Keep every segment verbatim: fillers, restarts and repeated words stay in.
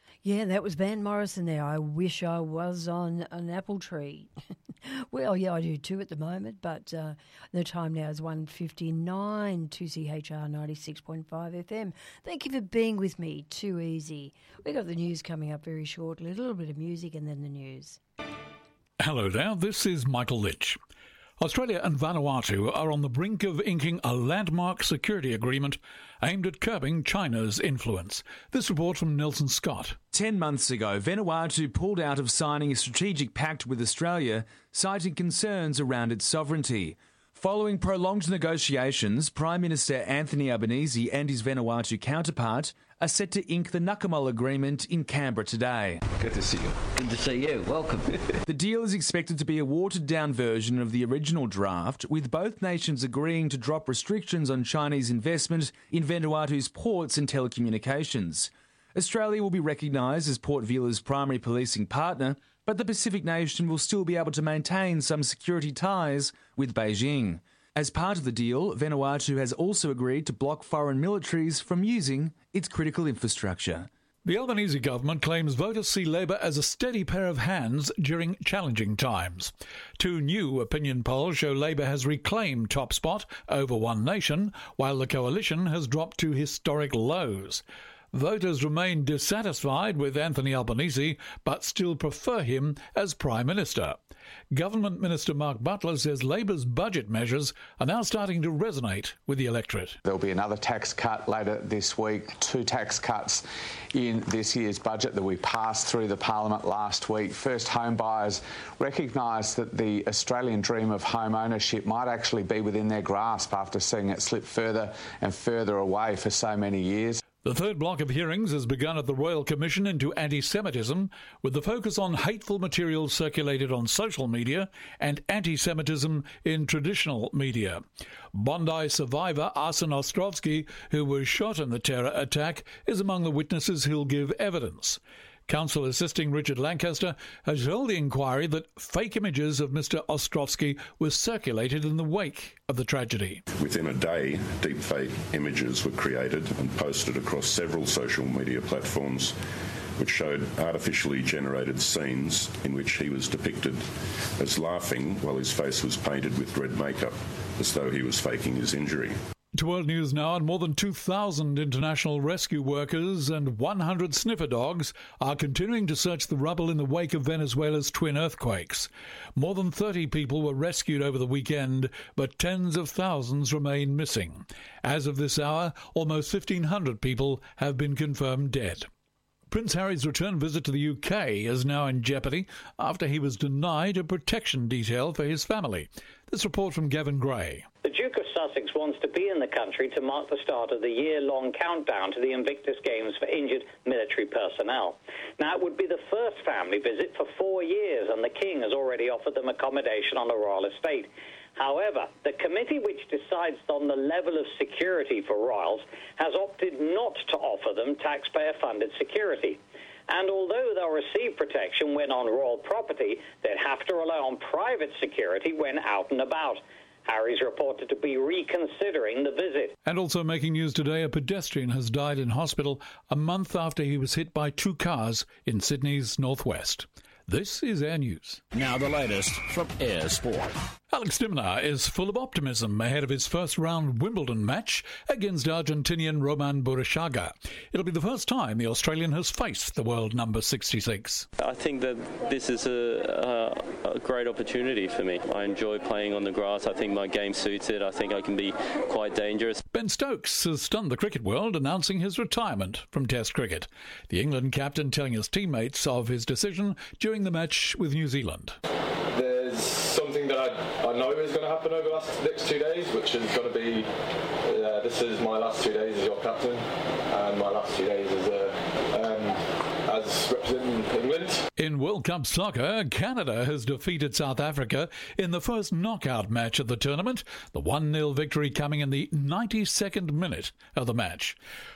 Yeah, that was Van Morrison there. I wish I was on an apple tree. Well, yeah, I do too at the moment, but uh, the time now is one fifty-nine, two C H R ninety-six point five F M. Thank you for being with me. Too easy. We've got the news coming up very shortly, a little bit of music and then the news. Hello there, this is Michael Litch. Australia and Vanuatu are on the brink of inking a landmark security agreement aimed at curbing China's influence. This report from Nelson Scott. Ten months ago, Vanuatu pulled out of signing a strategic pact with Australia, citing concerns around its sovereignty. Following prolonged negotiations, Prime Minister Anthony Albanese and his Vanuatu counterpart are set to ink the Nakamal Agreement in Canberra today. Good to see you. Good to see you. Welcome. The deal is expected to be a watered-down version of the original draft, with both nations agreeing to drop restrictions on Chinese investment in Vanuatu's ports and telecommunications. Australia will be recognised as Port Vila's primary policing partner, but the Pacific nation will still be able to maintain some security ties with Beijing. As part of the deal, Vanuatu has also agreed to block foreign militaries from using its critical infrastructure. The Albanese government claims voters see Labor as a steady pair of hands during challenging times. Two new opinion polls show Labor has reclaimed top spot over One Nation, while the coalition has dropped to historic lows. Voters remain dissatisfied with Anthony Albanese, but still prefer him as Prime Minister. Government Minister Mark Butler says Labor's budget measures are now starting to resonate with the electorate. There'll be another tax cut later this week, two tax cuts in this year's budget that we passed through the Parliament last week. First home buyers recognise that the Australian dream of home ownership might actually be within their grasp after seeing it slip further and further away for so many years. The third block of hearings has begun at the Royal Commission into Anti-Semitism, with the focus on hateful materials circulated on social media and anti-Semitism in traditional media. Bondi survivor Arsen Ostrovsky, who was shot in the terror attack, is among the witnesses who'll give evidence. Counsel assisting Richard Lancaster has told the inquiry that fake images of Mister Ostrovsky were circulated in the wake of the tragedy. Within a day, deepfake images were created and posted across several social media platforms, which showed artificially generated scenes in which he was depicted as laughing while his face was painted with red makeup, as though he was faking his injury. To World News now, and more than two thousand international rescue workers and one hundred sniffer dogs are continuing to search the rubble in the wake of Venezuela's twin earthquakes. More than thirty people were rescued over the weekend, but tens of thousands remain missing. As of this hour, almost fifteen hundred people have been confirmed dead. Prince Harry's return visit to the U K is now in jeopardy after he was denied a protection detail for his family. This report from Gavin Gray. The Duke of Sussex wants to be in the country to mark the start of the year-long countdown to the Invictus Games for injured military personnel. Now, it would be the first family visit for four years, and the King has already offered them accommodation on the royal estate. However, the committee which decides on the level of security for royals has opted not to offer them taxpayer-funded security. And although they'll receive protection when on royal property, they'd have to rely on private security when out and about. Harry's reported to be reconsidering the visit. And also making news today, a pedestrian has died in hospital a month after he was hit by two cars in Sydney's northwest. This is Air News. Now the latest from Air Sport. Alex de Minaur is full of optimism ahead of his first-round Wimbledon match against Argentinian Roman Burruchaga. It'll be the first time the Australian has faced the world number sixty-six. I think that this is a, a, a great opportunity for me. I enjoy playing on the grass. I think my game suits it. I think I can be quite dangerous. Ben Stokes has stunned the cricket world, announcing his retirement from Test cricket. The England captain telling his teammates of his decision during the match with New Zealand. There's something that I, I know is going to happen over the next two days, which is going to be, uh, this is my last two days as your captain, and my last two days as, a, um, as representing England. In World Cup soccer, Canada has defeated South Africa in the first knockout match of the tournament, the one nil victory coming in the ninety-second minute of the match.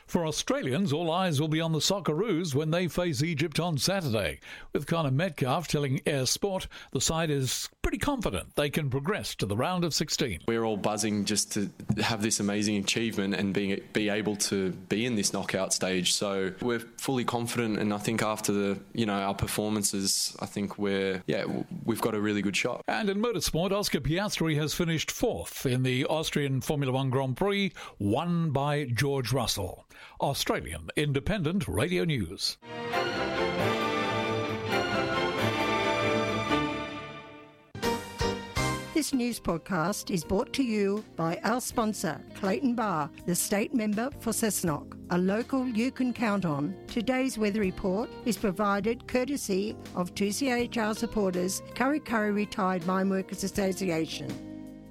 For Australians, all eyes will be on the Socceroos when they face Egypt on Saturday. With Connor Metcalf telling Air Sport the side is pretty confident they can progress to the round of sixteen. We're all buzzing just to have this amazing achievement and being be able to be in this knockout stage. So we're fully confident, and I think after the you know our performances, I think we're yeah we've got a really good shot. And in motorsport, Oscar Piastri has finished fourth in the Austrian Formula One Grand Prix, won by George Russell. Australian Independent Radio News. This news podcast is brought to you by our sponsor, Clayton Bar, the state member for Cessnock, a local you can count on. Today's weather report is provided courtesy of two C H R supporters, Curry Curry Retired Mine Workers Association.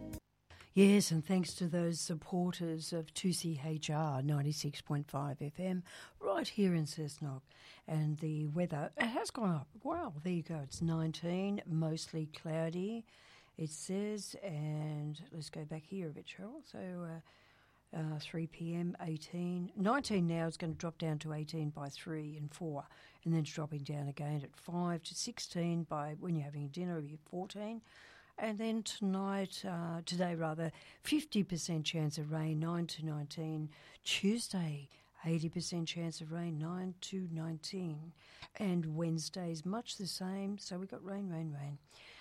Yes, and thanks to those supporters of two C H R ninety-six point five F M right here in Cessnock. And the weather, it has gone up. Wow, there you go. It's nineteen, mostly cloudy, it says. And let's go back here a bit, Cheryl. So uh, uh, three p.m, eighteen. nineteen now is going to drop down to eighteen by three and four. And then it's dropping down again at five to sixteen by when you're having dinner, it'll be fourteen. And then tonight, uh, today rather, fifty percent chance of rain, nine to nineteen. Tuesday, eighty percent chance of rain, nine to nineteen. And Wednesday's much the same, so we've got rain, rain, rain.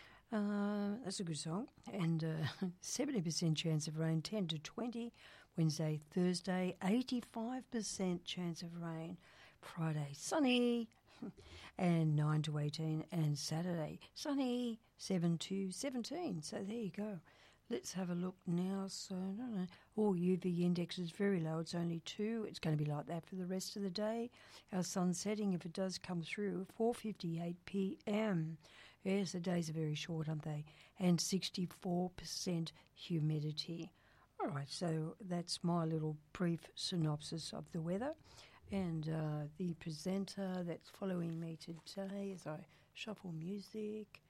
Uh, that's a good song. And uh, seventy percent chance of rain, ten to twenty. Wednesday, Thursday, eighty-five percent chance of rain. Friday, sunny. And nine to eighteen, and Saturday, sunny, seven to seventeen. So there you go. Let's have a look now. So, I don't know. Oh, U V index is very low. It's only two. It's going to be like that for the rest of the day. Our sun setting, if it does come through, four fifty-eight p.m. Yes, the days are very short, aren't they? And sixty-four percent humidity. All right, so that's my little brief synopsis of the weather. And uh, the presenter that's following me today as I shuffle music,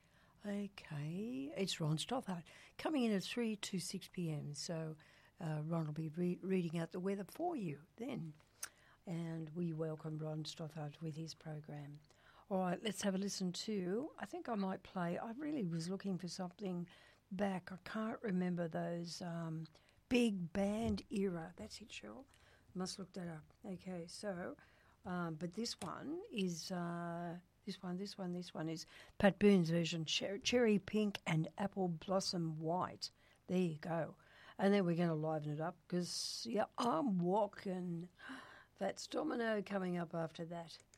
okay, it's Ron Stothard, coming in at three to six p.m. So uh, Ron will be re- reading out the weather for you then. And we welcome Ron Stothard with his program. All right, let's have a listen to, I think I might play, I really was looking for something back. I can't remember those um, big band era. That's it, Cheryl. Must look that up. Okay, so, um, but this one is, uh, this one, this one, this one is Pat Boone's version, Cher- Cherry Pink and Apple Blossom White. There you go. And then we're going to liven it up because, yeah, I'm walking. That's Domino coming up after that.